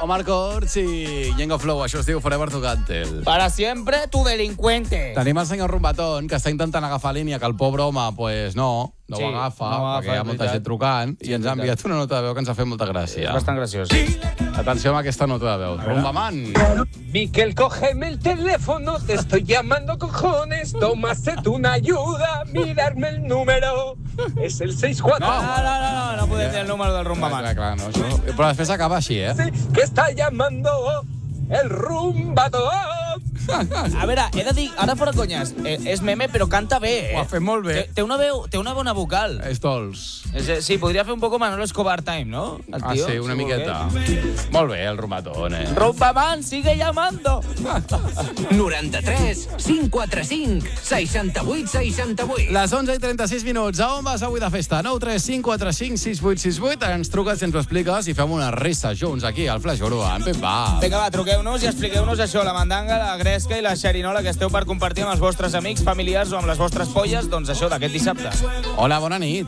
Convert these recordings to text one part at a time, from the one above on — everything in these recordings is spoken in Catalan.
Omar Courts i Yengo Flow. Això es diu Forever Tugantel. Para siempre tu delincuente. Tenim el senyor Rumbatón, que està intentant agafar línia, que el pobre home, pues no Sí, ho agafa, no ho agafa, perquè hi ha molta gent trucant, i ens ha enviat una nota de veu que ens ha fet molta gràcia. És bastant graciós. Atenció amb aquesta nota de veu. Rumbaman! Miquel, cógeme el teléfono, te estoy llamando, cojones. Tómase tú una ayuda, mirarme el número. Es el 64. No podem dir el número del Rumbaman. Clar, no, això... Però després acaba així, eh? Que está llamando el Rumbatón. A veure, he de dir, ara fora conyes, és meme, però canta bé, eh? Ho ha fet molt bé. Té una bona vocal. És dolç. Sí, podria fer un poco Manolo Escobar time, ¿no? El tío, Sí, una miqueta. Molt bé, el Rumbatón, eh? Rumbaman, sigue llamando. 93 545 68 68. Les 11:36 minuts. A on vas avui de festa? 9 3 5 4 5 6 8 6 8. Ens truques i ens ho expliques i fem una rissa junts aquí al Flash Urbà. Pep, va. Vinga, va, truqueu-nos i expliqueu-nos això, la mandanga, la gresca i la xerinola que esteu per compartir amb els vostres amics, familiars o amb les vostres polles, doncs això, d'aquest dissabte. Hola, bona nit.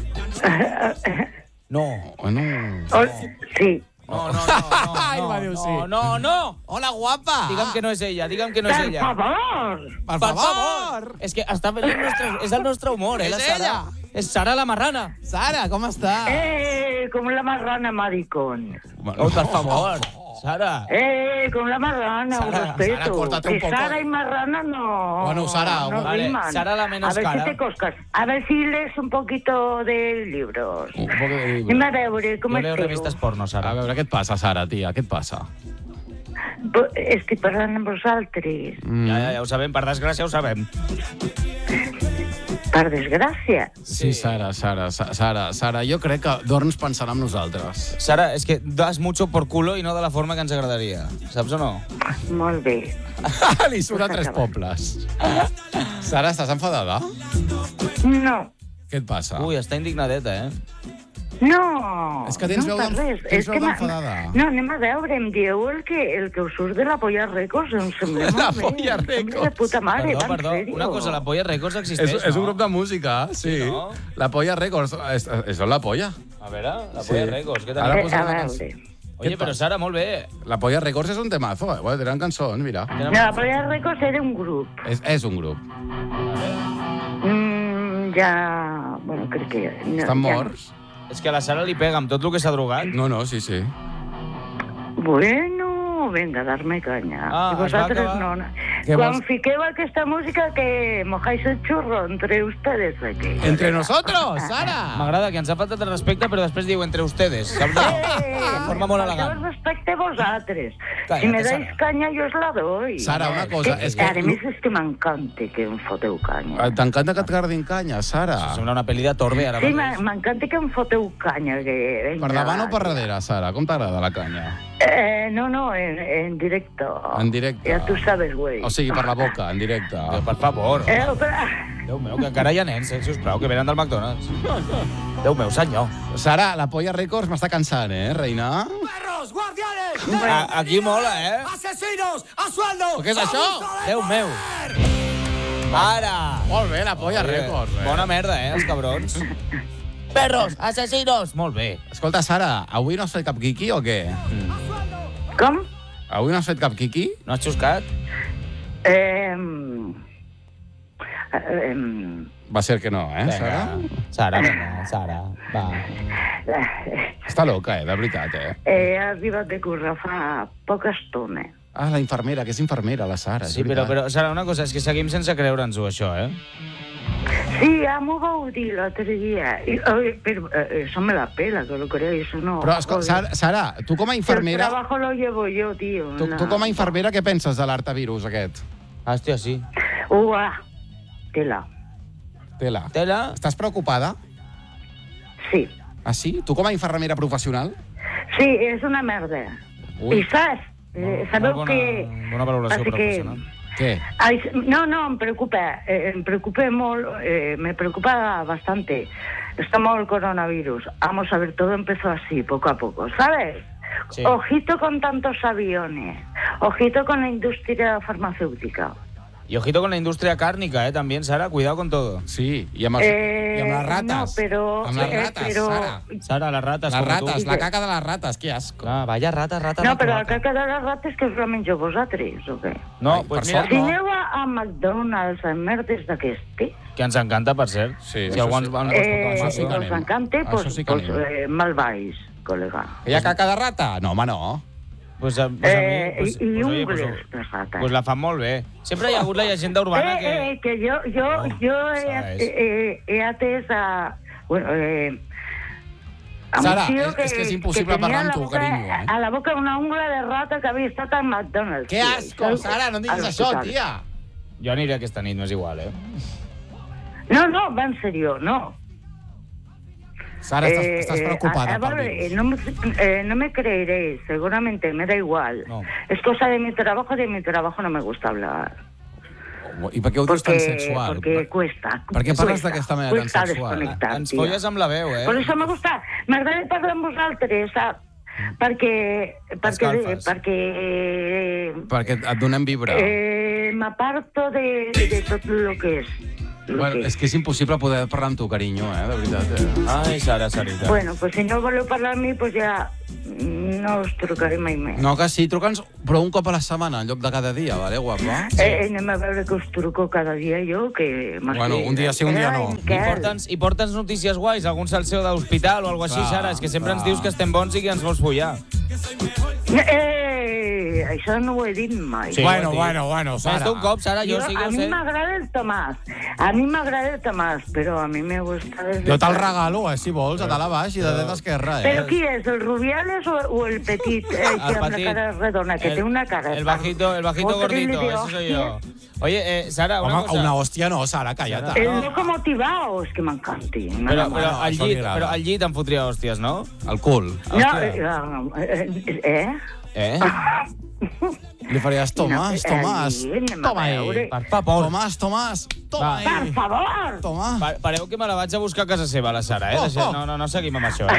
No. Bueno... Sí. No. Ai, va dir sí. No. Hola, guapa. Digue'm que no és ella, Per favor! Per favor. És que està fent és el nostre humor, És la Sara. ella. És Sara la marrana. Sara, com està? Como la marrana, maricón. Oh, per favor. Sara. Como la marrana, un Sara, respeto. Sara, córtate un Que poco. Sara y marrana no. Bueno, Sara, no vale, riman. Sara la menos A ver cara. si te coscas. A ver si lees un poquito de libros. Un poc de llibre. Anem a veure com Jo leo esteu. revistes porno, A Sara. veure, què et passa, Sara, tia? Què et passa? Estic parlant amb vosaltres. Ja ho sabem, per desgràcia ho sabem. Per desgràcia. Sí, Sara, jo crec que dorms pensant en nosaltres. Sara, és que das mucho por culo i no de la forma que ens agradaria. Saps o no? Molt bé. Li surt a 3 pobles. Sara, estàs enfadada? No. Què et passa? Ui, està indignadeta, eh? No. És que tens veu per res. tens És veu que d'enfadada. No, anem a veure, em dieu el que us surt de la Polla Records, em sembla La molt bé. Polla Em sembla Records. de puta mare, va, en Perdó, sèrio. una cosa, la Polla Records existeix, És un no? grup de música, sí. Sí, no? La Polla Records. És la Polla? A veure, la Sí. Polla Records, què Ara tal? posem A una veure. Oye, però Sara, molt bé. La Polla Records és un temazo, eh? Bueno, tenen cançons, mira. No, la Polla Records era un grup. És un grup. Ja... Bueno, crec que... No, Estan ja morts? És que a la Sara li pega amb tot el que s'ha drogat. No, sí. Bueno, venga, dar-me canya. Ah, I es va vosaltres acabar. no. Què Quan vols? fiqueu aquesta música que mojáis el churro entre ustedes aquí. Entre nosotros, Sara! M'agrada que ens ha faltat el respecte, però després diu entre ustedes. Saps? De forma molt elegant. Yo respecte vosaltres. Cállate, Si me dais Sara. canya, jo os la doy. Sara, una cosa, és que... A més, és que m'encanta que em foteu canya. T'encanta que et guardin canya, Sara. Sembla una pel·li de Torbe, ara Sí, mateix. m'encanta que em foteu canya. Que... Per davant o per darrere, Sara? Com t'agrada la canya? No, en directo. En directe. Ja tu sabes, güey. O sigui, per la boca, en directe. Per favor. Però... Déu meu, que encara hi ha nens, sisplau, que venen del McDonald's. Déu meu, senyor. Sara, la Polla Records m'està cansant, reina? ¡Perros, guardianes! Aquí mola, eh? ¡Asesinos! ¡A sueldo! Què és això? Déu meu. Ara. Molt bé, la Polla Records. Bona merda, els cabrons. Perros, asesinos. Molt bé. Escolta, Sara, avui no has fet cap quiqui o què? Com? Avui no has fet cap quiqui? No has xuscat? Va ser que no, Sara? Sara, vinga, Sara, va. Està loca, de veritat, He arribat de currar fa poca estona. Ah, la infermera, que és infermera, la Sara. és Sí, veritat. però, Sara, una cosa, és que seguim sense creure'ns-ho, això, eh? Sí, ja m'ho vau dir l'altre dia. Pero eso me la pela, que lo creéis o no. Però, escolta, Sara, tu com a El infermera... trabajo lo llevo yo, tío. Tu com a infermera, què penses de l'artavirus, aquest? Hòstia, sí. Uah, tela. Tela. Tela? Estàs preocupada? Sí. Ah, sí? Tu com a infermera professional? Sí, és una merda. Ui. I saps? Sabeu Molt que... Bona valoració Así que- professional. Què? Ay, no, em preocupa. Me preocupa bastante. Estamos el coronavirus. Vamos a ver, todo empezó así, poco a poco, ¿sabes? Sí. Ojito con tantos aviones. Ojito con la industria farmacéutica. Y ojito con la industria cárnica, también, Sara, cuidado con todo. Sí, y amb les rates. No, pero... Amb les rates, Sara. Sara, las ratas, Les como rates, tú. la caca de les rates, que asco. Ah, vaya rata. No, però la caca de les rates que us la mengeu vosaltres, o què? No, Ai, pues per mira, sort Si no. aneu a McDonald's, a merdes d'aquestes, que ens encanta, per cert. Sí, si això algú sí. ens va escoltar, això sí que us anem. encanta, Això pues, sí que anem. mal vais, col·lega. Que hi ha caca de rata? No, home, no. Pues a mi... Pues, I oye, ungles pues, de rata. pues la fan molt bé. Sempre hi ha hagut la llegenda urbana que... Que jo he atès a... Bueno, a Sara, un tío és que és impossible que parlar tenia amb tu, carinyo, eh? a la boca una ungla de rata que havia estat al McDonald's. Que asco, Sara, no diguis això, tia. Jo aniré aquesta nit, m'és igual, No, va en serio, no. Sara, estás preocupada a per ver, virus. no me creeréis, seguramente me da igual. No. Es cosa de mi trabajo no me gusta hablar. I per què ho dius tan sexual? Porque cuesta. Per què parles cuesta, d'aquesta manera tan cuesta sexual? desconectar, Ens tia. folles amb la veu, Per això m'agrada parlar amb vosaltres, saps? Perquè Escalfes. Perquè et donem vibra. m'aparto de tot lo que és. Bueno, és que és impossible poder parlar amb tu, carinyo, de veritat. Ai, Sara, Sarita. Bueno, pues si no voleu parlar amb mi, pues ja no us trucaré mai més. No, que sí, truca'ns, però un cop a la setmana, en lloc de cada dia, vale, guapa? Anem a veure que us truco cada dia jo, que... Bueno, un dia sí, un dia no. I porta'ns notícies guais, algun salseo d'hospital o alguna cosa així, Clar, Sara. És que sempre ens clar. dius que estem bons i que ens vols follar. Això no ho he dit mai. Sí, Bueno, ho has dit. Sara. Més d'un cop, Sara, jo sí que a ho mi sé. m'agrada el Tomàs. A mi m'agrada el Tomàs, però a mi me gusta... Jo te'l regalo, si vols, a dalt a baix i de dret a esquerra, ¿Pero qui és, el Rubiales o el Petit? Que amb la cara redona, que té una cara... El bajito gordito, ese soy yo. Oye, Sara, una Home, cosa. una hòstia no, Sara, calla't. El loco motivado, és que m'encanti. Però això li agrada. al llit em fotria hòsties, no? El cul. Li faries Tomàs, Tomàs. Toma ahí. Per favor. Tomàs. Toma Va. ahí. Per favor! Toma. Pareu que me la vaig a buscar a casa seva, la Sara, No seguim amb això,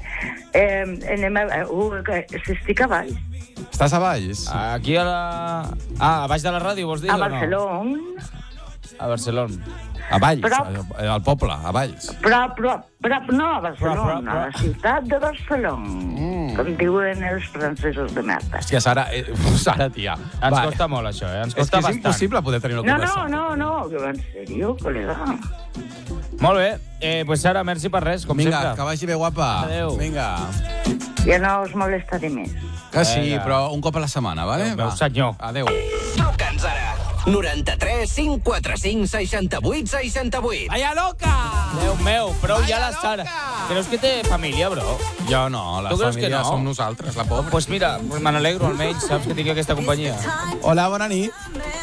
S'estic a baix. Estàs a Valls? Aquí a la... a baix de la ràdio, vols dir, A o no? Barcelona. A Barcelona. A Valls, Prop. al poble, a Valls. No, a Barcelona, Prop. a la ciutat de Barcelona. Com diuen els francesos de merda. Hòstia, Sara, tia. Ens costa molt, això, Ens És que costa és bastant. impossible poder tenir una conversa. No, en serio, col·lega. Molt bé. Pues Sara, merci per res, com Vinga, sempre. que vagi bé, guapa. Adéu. Vinga. Ja no us molestaré més. Que sí, Vinga. però un cop a la setmana, vale? Adéu, senyor. Adéu. Truca'ns ara. 93 545 68 68. Vaya loca! Déu meu, prou ja la Vaya Sara. loca! Creus que té família, bro? Jo no, la Tu creus que família no? som nosaltres, la pobra. Pues mira, me n'alegro almenys, saps que tinc aquesta companyia. Hola, bona nit.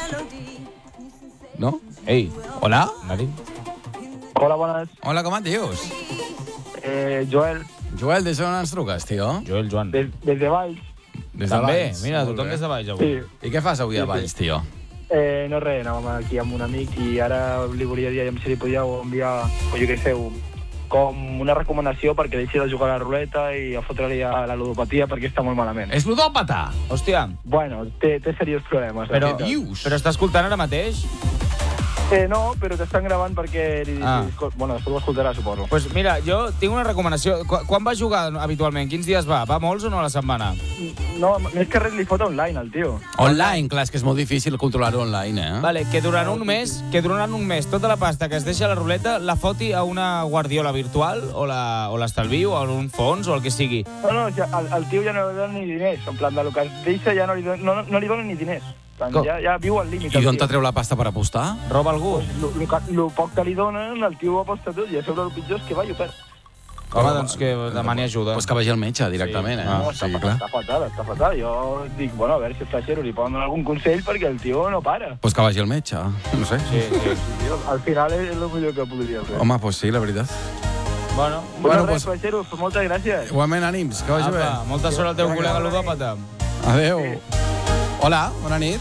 No? Ei, Hola? Nari. Hola, buenas. Hola, com et dius? Joel, Joel, des d'on ens truques, tio? Joel Joan. desde Valls. Des de També, Valls. mira, Molt tothom bé. des de baix avui. Sí. I què fas avui a Valls, tio? No res, anàvem aquí amb un amic i ara li volia dir si li podíeu enviar, o jo què sé, com una recomanació perquè deixi de jugar a la ruleta i a fotre-li a la ludopatia perquè està molt malament. És ludòpata! Hòstia, Bueno, té serios problemes. però, la veritat. però està escoltant ara mateix? No, però t'estan gravant perquè... Bueno, després ho escoltarà, suposo. Pues mira, jo tinc una recomanació. Quan va jugar habitualment? Quins dies va? Va molts o no a la setmana? No, més que res li fot online, al tio. Online, clar, és que és molt difícil controlar-ho online, Vale, que durant un mes tota la pasta que es deixa a la ruleta la foti a una guardiola virtual o l'estalvi o a un fons o el que sigui. No, el tio ja no li dona ni diners. En plan, del que es deixa ja no li dona ni diners. Com? Ja viu al límit. I d'on te treu la pasta per apostar? Roba algú? El poc que li donen, el tio ho aposta tot i a sobre el pitjor és que va i ho perd. Home, doncs que demani ajuda. Pues que vagi al metge directament, No, Sí, clar. està fatal. Jo dic, bueno, a veure si és flaixero, li poden donar algun consell perquè el tio no para. Pues que vagi al metge, no sé. Sí. Tio, al final és el millor que podria fer. Home, pues sí, la veritat. Bueno, Bueno, pues- flaixero, moltes gràcies. Igualment, ànims, que vagi bé. apa, molta sort al teu col·lega ludòpata. Adéu. Hola, bona nit.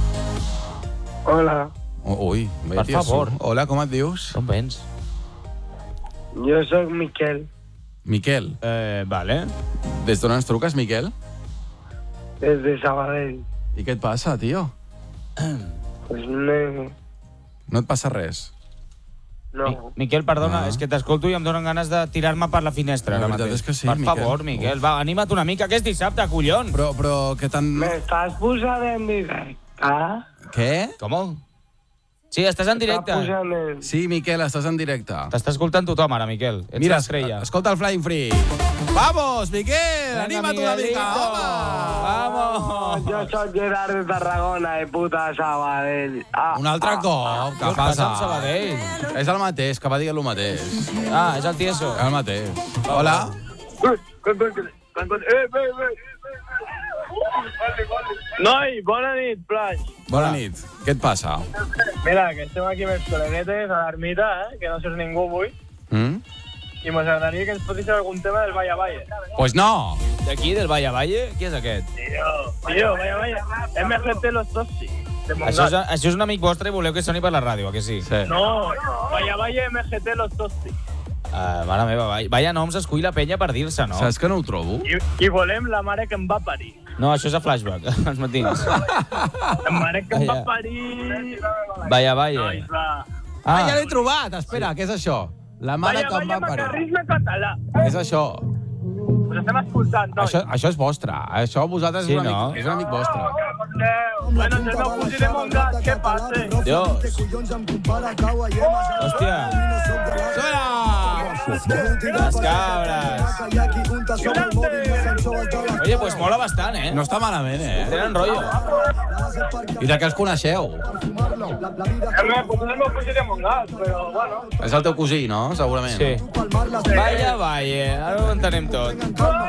Hola, Ui, Per favor. Hola, com et dius? Com vens? jo sóc Miquel, Miquel. Vale. Des d'on ens truques, Miquel? des de Sabadell. I què et passa, tio? Pues no... No et passa res? No. Miquel, perdona, és que t'escolto i em donen ganes de tirar-me per la finestra. La ara veritat mateix. és que sí, per Miquel. favor, Miquel, va, anima't una mica, que és dissabte, collons. Però què tan... M'estàs posant en directe? Què? Com? Sí, estàs en directe. Sí, Miquel, estàs en directe. T'està escoltant tothom ara, Miquel. Ets Mira, l'estrella. escolta el Flying Free. Vamos, Miquel, Venga, anima't una mica, Miguelito. home. Vamos. Jo soc Gerard de Tarragona, puta Sabadell. Un altre cop, què Què passa amb passa? Sabadell? És el mateix, que va dir el mateix. Ah, és el tieso. És el mateix. Hola. Noi, bona nit, Flash. Bona nit. Què et passa? Mira, que estem aquí amb els col·leguetes a l'ermita, que no sos ningú avui, i mos agradaria que ens fotis algun tema del Vaya Valle. Pues no. D'aquí, del Valle Valle? Qui és aquest? Tio, Vaya Valle. MGT Los Tossi. Això és un amic vostre i voleu que soni per la ràdio, que sí? Sí. No, Vaya Valle, MGT Los Tossi. Mare meva, vaya noms escull la penya per dir-se, no? Saps que no ho trobo? I volem la mare que em va parir. No, això és a Flashback, els matins. La mare que em va parir... Vaya Valle. Nois, va. Ah, ja l'he trobat. Espera, què és això? La mare que em va parir. Macarrisme català. És això. Us estem escoltant, nois. Això és vostre. Això vosaltres Sí, és, un no? amic, és un amic vostre. Bueno, és el meu cosí de Montgat, què passa? Dios. Hòstia. Sona! Les cabres. Oye, pues mola bastant, eh? No està malament, Tenen rotllo. I de què els coneixeu? És el meu cosí de Montgat, però, bueno... És el teu cosí, no? Segurament. Sí. Vaya Valle. Ara ho entenem tot.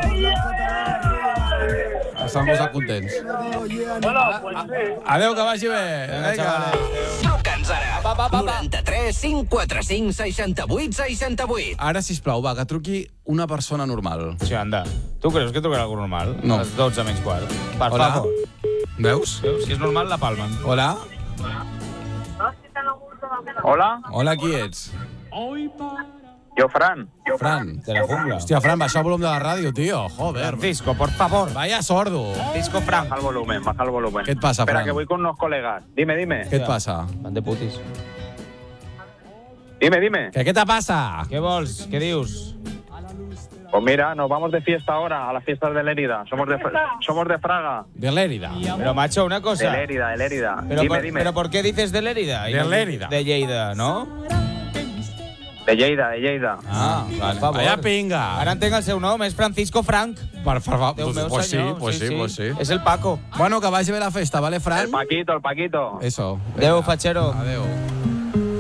Estan molt contents. Bueno, pues sí. Adéu, que vagi bé. Vinga, xavales. Truca'ns ara. 93 545 68 68. Ara, sisplau, va, que truqui una persona normal. Sí, anda. Tu creus que trucarà algú normal? No. A les 12 menys quart. Per Hola. favor. Veus? Veus? Si és normal, la palmen. Hola? Hola, Hola, qui ets? jo Fran. Fran, de la jungla. Hòstia, Fran, baixa el volum de la ràdio, tio. Joder. Francisco, por favor. Vaya sordo. Francisco Fran. Baja el volumen. ¿Qué te pasa, Espera, Fran? que voy con unos colegas. Dime. Què et passa? Van de putis. Dime. Què te passa? Què vols? Què dius? Pues mira, nos vamos de fiesta ahora, a las fiestas de Lérida. Somos de Fraga. De Lérida. Pero, macho, una cosa. De Lérida. Pero, Dime. pero ¿por qué dices de Lérida? Y De no Lérida. De Lleida, ¿no? De Lleida. Ah, per favor. Vaya pinga. Ara entenc el seu nom, és Francisco Frank. Per favor, Déu meu pues sí, senyor. pues sí. És el Paco. Bueno, que vagi bé la festa, ¿vale, Fran? El Paquito. Eso. Adéu, fatxero. Adéu.